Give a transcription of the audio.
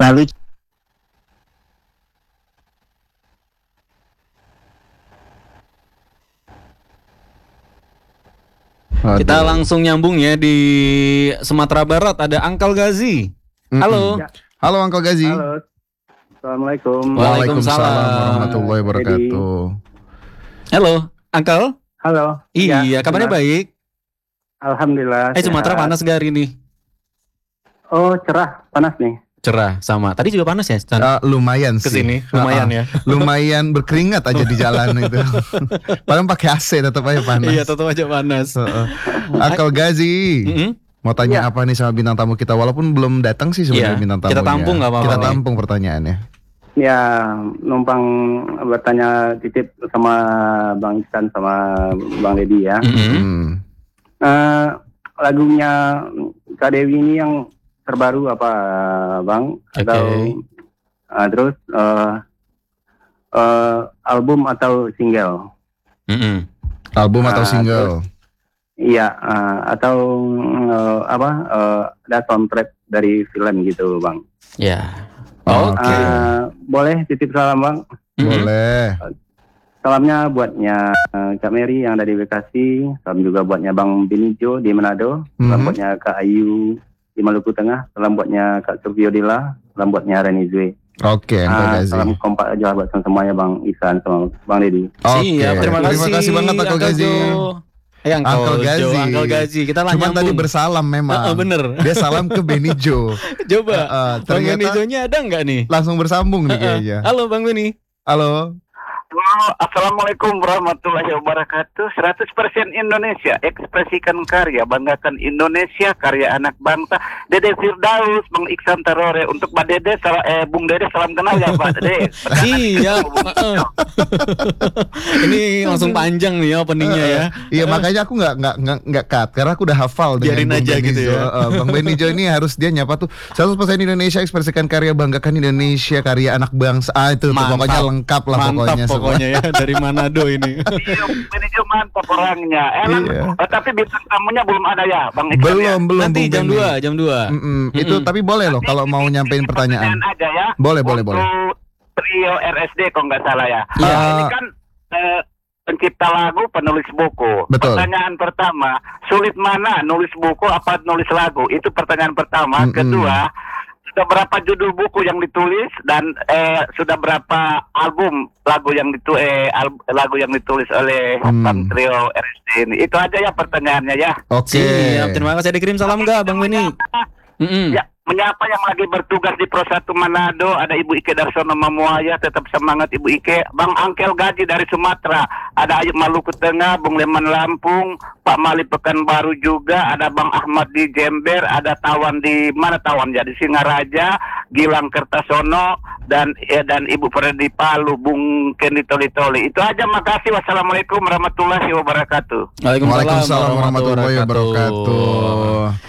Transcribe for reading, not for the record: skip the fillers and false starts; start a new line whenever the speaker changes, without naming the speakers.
Lalu
kita langsung nyambung ya di Sumatera Barat, ada Uncle Gazi. Halo.
Ya.
Halo Uncle Gazi.
Halo. Assalamualaikum.
Waalaikumsalam
warahmatullahi wabarakatuh.
Halo, Uncle.
Halo.
Iya, kabarnya
benar.
baik.
Alhamdulillah.
Sumatera
sehat.
panas gak hari ini?
Oh, cerah, panas nih.
Cerah, sama. Tadi juga panas ya, Chan?
Lumayan sih.
Kesini, lumayan ya.
Lumayan berkeringat aja di jalan itu. Padahal pakai AC tetap aja panas.
Iya, tetap aja panas.
Uncle Gazi.
Mm-mm.
Mau tanya apa nih sama bintang tamu kita? Walaupun belum datang sih sebenarnya
Iya,
bintang tamunya.
kita tampung nggak apa-apa
Kita
nih.
tampung pertanyaannya.
Ya, numpang bertanya titip sama Bang Iksan sama Bang Dedi ya.
Mm-mm.
Lagunya Kak Dewi ini yang terbaru apa, Bang? Atau terus album atau single?
Mm-mm.
Album atau single?
Iya, atau ada soundtrack dari film gitu, Bang.
Ya.
Oke.
Boleh titip salam, Bang?
Boleh.
Salamnya buatnya Kak Mary yang ada di Bekasi, salam juga buatnya Bang Benijo di Manado, salam buatnya Kak Ayu di Maluku Tengah, salam buatnya Kak Sufiodila, salam buatnya Reni Zwe.
Oke, Uncle Gazi.
Salam kompak aja buat semuanya Bang Isan sama Bang Dedi.
Siap, terima kasih
banget Uncle Gazi.
Uncle Gazi. Uncle Gazi. Kita lah
Cuman tadi
nyambung.
bersalam memang.
Bener.
Dia salam ke Benijo.
Coba. Bang
ternyata
Benijonya ada nggak nih?
langsung bersambung nih kayaknya.
Halo Bang Beni.
Halo.
Assalamualaikum warahmatullahi wabarakatuh. 100% Indonesia, ekspresikan karya, banggakan Indonesia, karya anak bangsa. Dede Firdaus, Bang Iksan Tarore. Untuk Mbak Dede, Bung Dede salam kenal ya Pak Dede.
Siap. Ini langsung panjang nih openingnya ya.
Iya makanya aku nggak cut karena aku udah hafal
Biarin
dengan Bang
aja
Benijo.
gitu ya.
Bang Benijo ini harus dia nyapa tuh 100% Indonesia, ekspresikan karya, banggakan Indonesia, karya anak bangsa. Itu tuh, pokoknya lengkap lah
pokoknya ya dari Manado ini.
Iya, Benijo mantap orangnya. Tapi bintang tamunya belum ada ya Bang Iksan.
Belum
Nanti
Bung
jam
Beni.
2.
Itu tapi boleh loh kalau mau nyampein pertanyaan.
Aja ya.
Boleh.
Untuk trio RSD kalau nggak salah ya.
Iya.
Ini kan pencipta lagu, penulis buku.
Betul.
Pertanyaan pertama, sulit mana nulis buku apa nulis lagu? Itu pertanyaan pertama. Kedua, sudah berapa judul buku yang ditulis dan sudah berapa album lagu yang ditulis oleh Bang Trio RSD ini? Itu aja ya pertanyaannya ya.
Oke.
Siap, terima kasih. Ada kirim salam nggak Bang Beni?
Ya, menyapa yang lagi bertugas di Pro 1 Manado, ada Ibu Ike Darsono Mamuaya, tetap semangat Ibu Ike. Bang Angkel Gaji dari Sumatera, ada Ayub Maluku Tengah, Bung Leman Lampung, Pak Mali Pekanbaru juga, ada Bang Ahmad di Jember, ada Tawan di mana Tawan ya, di Singaraja, Gilang Kertasono dan Ibu Fredi Palu, Bung Kendi Toli-Toli. Itu aja, makasih. Wassalamualaikum warahmatullahi wabarakatuh.
Waalaikumsalam warahmatullahi wabarakatuh.